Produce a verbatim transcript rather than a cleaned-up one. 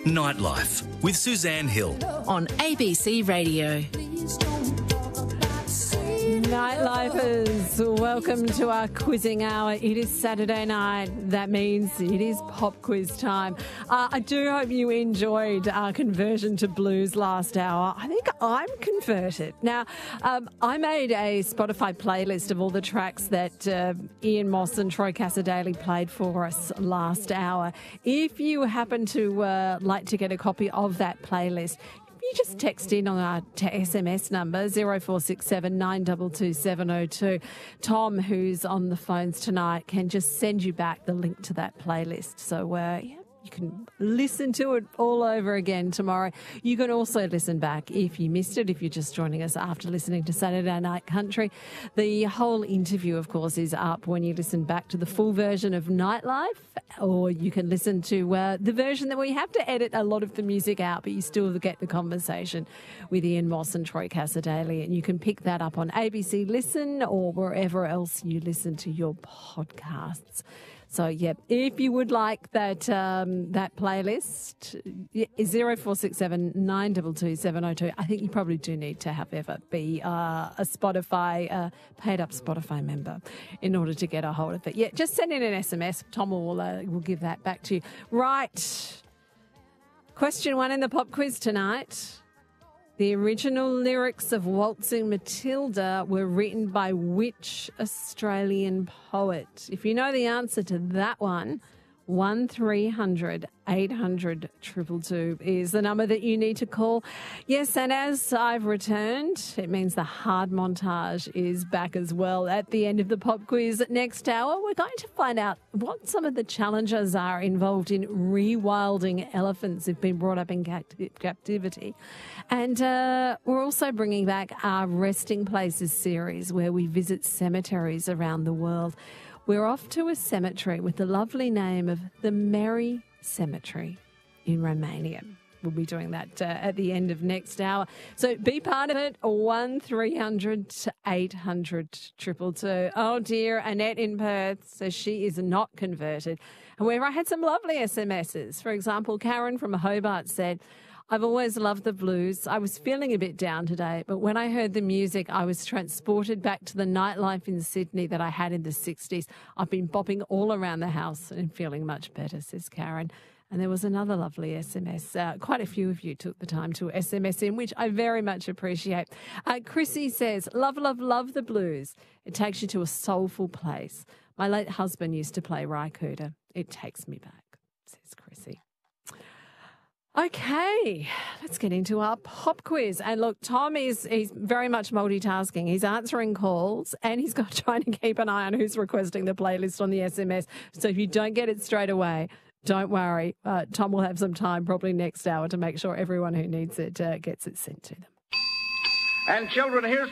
Nightlife with Suzanne Hill. On A B C Radio. Nightlifers, welcome to our quizzing hour. It is Saturday night. That means it is pop quiz time. Uh, I do hope you enjoyed our conversion to blues last hour. I think I'm converted. Now, um, I made a Spotify playlist of all the tracks that uh, Ian Moss and Troy Cassar-Daley played for us last hour. If you happen to uh, like to get a copy of that playlist, you just text in on our t- S M S number, zero four six seven nine two two seven zero two. Tom, who's on the phones tonight, can just send you back the link to that playlist. So, uh, yeah, you can listen to it all over again tomorrow. You can also listen back if you missed it, if you're just joining us after listening to Saturday Night Country. The whole interview, of course, is up when you listen back to the full version of Nightlife, or you can listen to uh, the version that we have to edit a lot of the music out, but you still get the conversation with Ian Moss and Troy Cassar-Daley, and you can pick that up on A B C Listen or wherever else you listen to your podcasts. So, yeah, if you would like that um, that playlist, zero four six seven nine two two seven zero two. I think you probably do need to, however, be uh, a Spotify, uh, paid-up Spotify member in order to get a hold of it. Yeah, just send in an S M S. Tom will, uh, will give that back to you. Right. Question one in the pop quiz tonight. The original lyrics of Waltzing Matilda were written by which Australian poet? If you know the answer to that one, one three hundred eight hundred two two two is the number that you need to call. Yes, and as I've returned, it means the hard montage is back as well. At the end of the pop quiz next hour, we're going to find out what some of the challenges are involved in rewilding elephants who've been brought up in capti- captivity. And uh, we're also bringing back our Resting Places series where we visit cemeteries around the world. We're off to a cemetery with the lovely name of the Merry Cemetery in Romania. We'll be doing that uh, at the end of next hour. So be part of it, one three hundred eight hundred two two two. Oh, dear, Annette in Perth says she is not converted. However, I had some lovely S M Ses. For example, Karen from Hobart said, I've always loved the blues. I was feeling a bit down today, but when I heard the music, I was transported back to the nightlife in Sydney that I had in the sixties. I've been bopping all around the house and feeling much better, says Karen. And there was another lovely S M S. Uh, quite a few of you took the time to S M S in, which I very much appreciate. Uh, Chrissy says, love, love, love the blues. It takes you to a soulful place. My late husband used to play Rycuda. It takes me back, says Chrissy. Okay, let's get into our pop quiz. And look, Tom is he's very much multitasking. He's answering calls and he's got trying to keep an eye on who's requesting the playlist on the S M S. So if you don't get it straight away, don't worry. Uh, Tom will have some time probably next hour to make sure everyone who needs it uh, gets it sent to them. And children, here's